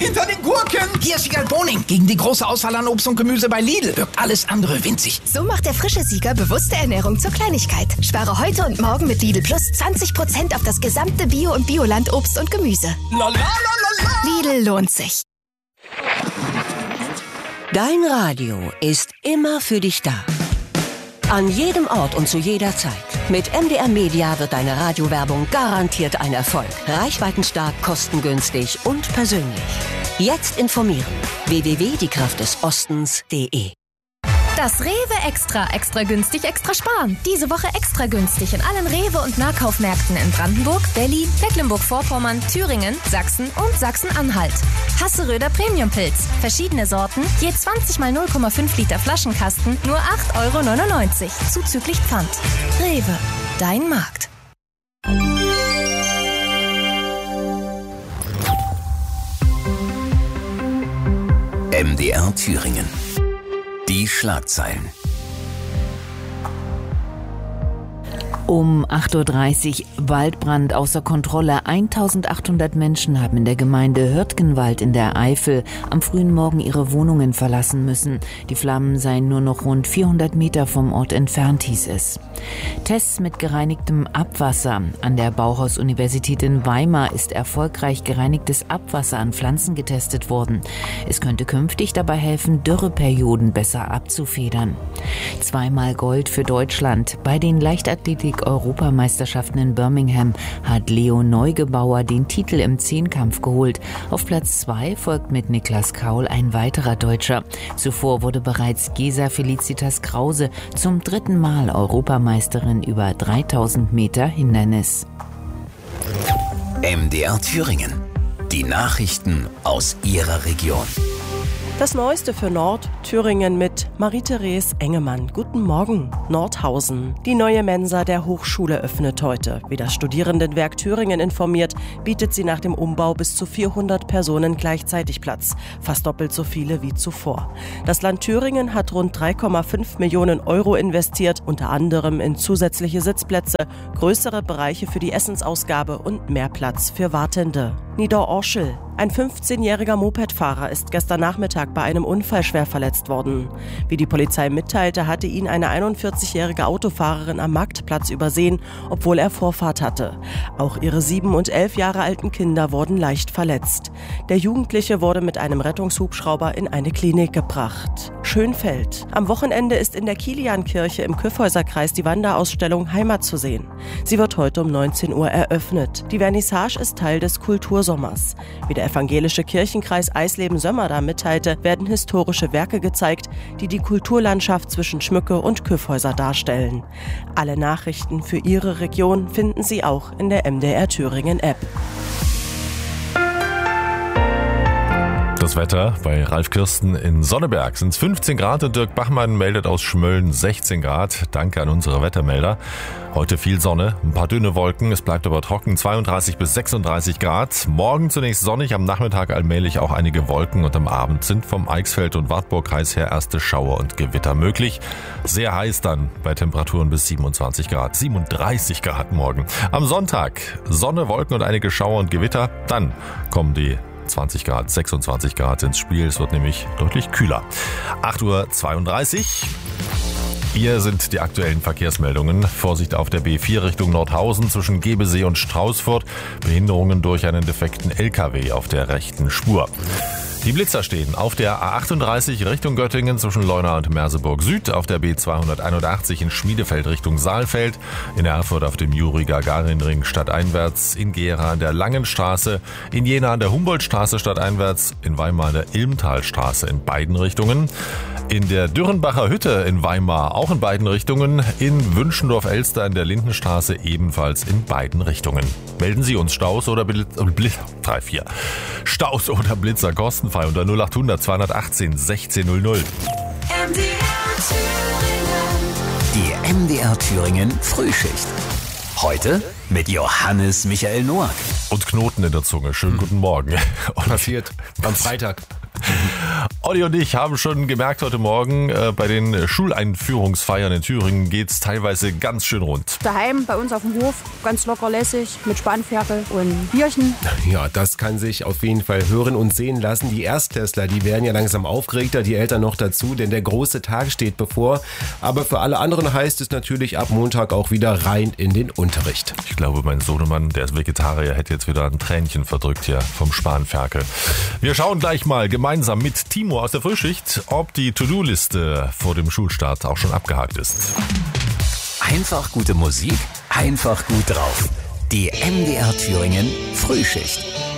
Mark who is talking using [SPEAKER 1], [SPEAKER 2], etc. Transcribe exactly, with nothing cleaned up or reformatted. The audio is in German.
[SPEAKER 1] hinter den Gurken!
[SPEAKER 2] Hier ist Wiegald Boning. Gegen die große Auswahl an Obst und Gemüse bei Lidl wirkt alles andere winzig.
[SPEAKER 3] So macht der frische Sieger bewusste Ernährung zur Kleinigkeit. Spare heute und morgen mit Lidl Plus zwanzig Prozent auf das gesamte Bio- und Bioland-Obst und Gemüse.
[SPEAKER 1] La, la, la, la, la.
[SPEAKER 3] Lidl lohnt sich.
[SPEAKER 4] Dein Radio ist immer für dich da. An jedem Ort und zu jeder Zeit. Mit M D R Media wird deine Radiowerbung garantiert ein Erfolg. Reichweitenstark, kostengünstig und persönlich. Jetzt informieren. w w w punkt die kraft des ostens punkt de.
[SPEAKER 5] Das Rewe Extra, extra günstig, extra sparen. Diese Woche extra günstig in allen Rewe- und Nahkaufmärkten in Brandenburg, Berlin, Mecklenburg-Vorpommern, Thüringen, Sachsen und Sachsen-Anhalt. Hasseröder Premiumpilz. Verschiedene Sorten, je zwanzig mal null Komma fünf Liter Flaschenkasten, nur acht Euro neunundneunzig, zuzüglich Pfand. Rewe, dein Markt.
[SPEAKER 6] M D R Thüringen. Die Schlagzeilen.
[SPEAKER 7] Um acht Uhr dreißig Waldbrand außer Kontrolle. eintausendachthundert Menschen haben in der Gemeinde Hürtgenwald in der Eifel am frühen Morgen ihre Wohnungen verlassen müssen. Die Flammen seien nur noch rund vierhundert Meter vom Ort entfernt, hieß es. Tests mit gereinigtem Abwasser. An der Bauhaus-Universität in Weimar ist erfolgreich gereinigtes Abwasser an Pflanzen getestet worden. Es könnte künftig dabei helfen, Dürreperioden besser abzufedern. Zweimal Gold für Deutschland. Bei den Leichtathletik-Europameisterschaften in Birmingham hat Leo Neugebauer den Titel im Zehnkampf geholt. Auf Platz zwei folgt mit Niklas Kaul ein weiterer Deutscher. Zuvor wurde bereits Gesa Felicitas Krause zum dritten Mal Europameisterin über dreitausend Meter Hindernis.
[SPEAKER 6] M D R Thüringen. Die Nachrichten aus Ihrer Region.
[SPEAKER 8] Das Neueste für Nordthüringen mit Marie-Therese Engemann. Guten Morgen. Nordhausen. Die neue Mensa der Hochschule öffnet heute. Wie das Studierendenwerk Thüringen informiert, bietet sie nach dem Umbau bis zu vierhundert Personen gleichzeitig Platz. Fast doppelt so viele wie zuvor. Das Land Thüringen hat rund drei Komma fünf Millionen Euro investiert, unter anderem in zusätzliche Sitzplätze, größere Bereiche für die Essensausgabe und mehr Platz für Wartende. Niederorschel. Ein fünfzehnjähriger Mopedfahrer ist gestern Nachmittag bei einem Unfall schwer verletzt worden. Wie die Polizei mitteilte, hatte ihn eine einundvierzigjährige Autofahrerin am Marktplatz übersehen, obwohl er Vorfahrt hatte. Auch ihre sieben und elf Jahre alten Kinder wurden leicht verletzt. Der Jugendliche wurde mit einem Rettungshubschrauber in eine Klinik gebracht. Schönfeld. Am Wochenende ist in der Kiliankirche im Kyffhäuserkreis die Wanderausstellung Heimat zu sehen. Sie wird heute um neunzehn Uhr eröffnet. Die Vernissage ist Teil des Kultursommers. Wie der evangelische Kirchenkreis Eisleben-Sömmerda mitteilte, werden historische Werke gezeigt, die die Kulturlandschaft zwischen Schmücke und Kyffhäuser darstellen. Alle Nachrichten für Ihre Region finden Sie auch in der M D R Thüringen App.
[SPEAKER 9] Das Wetter bei Ralf Kirsten in Sonneberg sind es fünfzehn Grad und Dirk Bachmann meldet aus Schmölln sechzehn Grad. Danke an unsere Wettermelder. Heute viel Sonne, ein paar dünne Wolken, es bleibt aber trocken, zweiunddreißig bis sechsunddreißig Grad. Morgen zunächst sonnig, am Nachmittag allmählich auch einige Wolken und am Abend sind vom Eichsfeld- und Wartburgkreis her erste Schauer und Gewitter möglich. Sehr heiß dann bei Temperaturen bis siebenundzwanzig Grad, siebenunddreißig Grad morgen. Am Sonntag Sonne, Wolken und einige Schauer und Gewitter, dann kommen die zwanzig Grad, sechsundzwanzig Grad ins Spiel. Es wird nämlich deutlich kühler. acht Uhr zweiunddreißig. Hier sind die aktuellen Verkehrsmeldungen. Vorsicht auf der B vier Richtung Nordhausen zwischen Gebesee und Straußfurt. Behinderungen durch einen defekten L K W auf der rechten Spur. Die Blitzer stehen auf der A achtunddreißig Richtung Göttingen zwischen Leuna und Merseburg Süd, auf der B zweihunderteinundachtzig in Schmiedefeld Richtung Saalfeld, in Erfurt auf dem Juri-Gagarin-Ring stadteinwärts, in Gera an der Langenstraße, in Jena an der Humboldtstraße stadteinwärts, in Weimar an der Ilmtalstraße in beiden Richtungen, in der Dürrenbacher Hütte in Weimar auch in beiden Richtungen, in Wünschendorf-Elster in der Lindenstraße ebenfalls in beiden Richtungen. Melden Sie uns Staus oder Blitz, Blitz, drei vier. Staus oder Blitzer kostenfrei unter null acht hundert zweihundertachtzehn sechzehn null null.
[SPEAKER 6] M D R Thüringen. Die M D R Thüringen Frühschicht. Heute mit Johannes Michael Noack.
[SPEAKER 9] Und Knoten in der Zunge. Schönen guten Morgen.
[SPEAKER 10] Passiert am Freitag.
[SPEAKER 9] Olli und ich haben schon gemerkt heute Morgen, äh, bei den Schuleinführungsfeiern in Thüringen geht's teilweise ganz schön rund.
[SPEAKER 10] Daheim bei uns auf dem Hof, ganz locker lässig, mit Spanferkel und Bierchen.
[SPEAKER 11] Ja, das kann sich auf jeden Fall hören und sehen lassen. Die Erstklässler, die werden ja langsam aufgeregter, die Eltern noch dazu, denn der große Tag steht bevor. Aber für alle anderen heißt es natürlich ab Montag auch wieder rein in den Unterricht.
[SPEAKER 9] Ich glaube, mein Sohnemann, der ist Vegetarier, hätte jetzt wieder ein Tränchen verdrückt hier vom Spanferkel. Wir schauen gleich mal gemeinsam mit Timo aus der Frühschicht, ob die To-Do-Liste vor dem Schulstart auch schon abgehakt ist.
[SPEAKER 6] Einfach gute Musik, einfach gut drauf. Die M D R Thüringen Frühschicht.